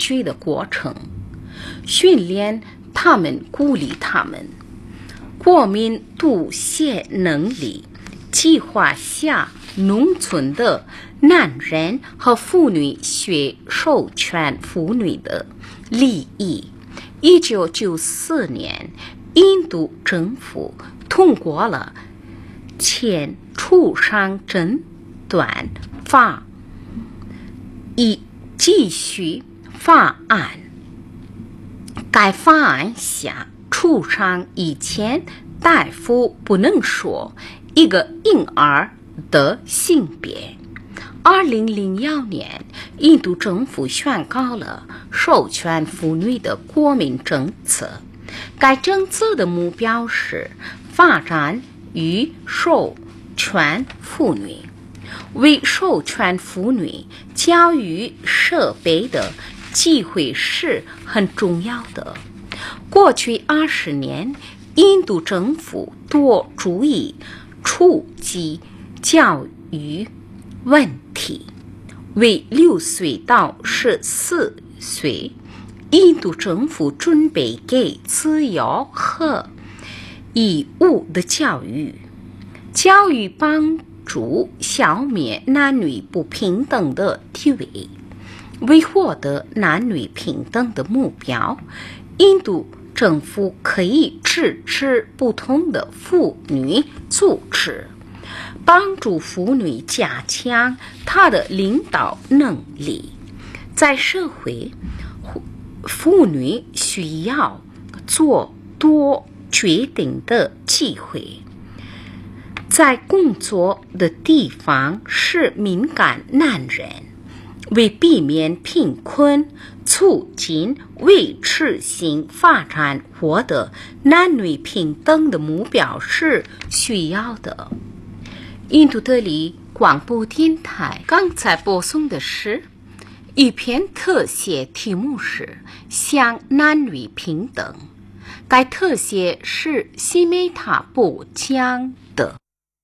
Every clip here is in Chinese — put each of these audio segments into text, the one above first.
据的过程，训练他们，鼓励他们。国民读写能力计划下，农村的男人和妇女学授权妇女的利益。1994年，印度政府通过了前出生诊断法以继续法案。该法案下，出生以前大夫不能说一个婴儿的性别。2001年，印度政府宣告了授权妇女的国民政策。该政策的目标是发展与授权妇女，为授权妇女教育设备的机会是很重要的。过去20年，印度政府多注意初级教育问题。为6岁到14岁，印度政府准备给自由和义务的教育。教育帮助消灭男女不平等的地位。为获得男女平等的目标，印度政府可以支持不同的妇女组织，帮助妇女加强她的领导能力。在社会，妇女需要做多决定的机会。在工作的地方是敏感男人。为避免贫困，促进维持性发展，获得男女平等的目标是需要的。印度德里广播电台刚才播送的是一篇特写，题目是向男女平等。该特写是西梅塔播讲的。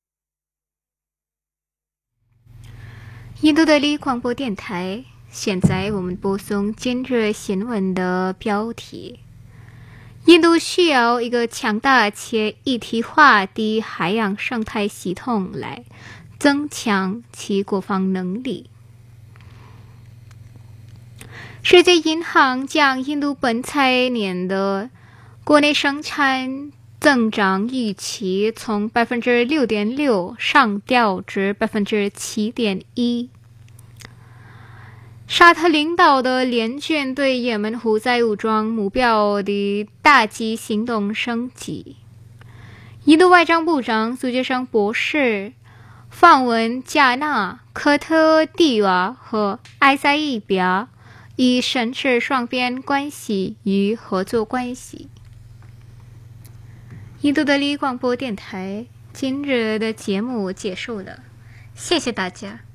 印度德里广播电台，现在我们播送今日新闻的标题。印度需要一个强大且一体化的海洋生态系统来增强其国防能力。世界银行将印度本财年的国内生产增长预期从 6.6% 上调至 7.1%。沙特领导的联军对也门胡塞武装目标的打击行动升级。印度外交部长苏杰生博士访问加纳、科特迪瓦和埃塞俄比亚，以审视双边关系与合作关系。印度德里广播电台今日的节目结束了，谢谢大家。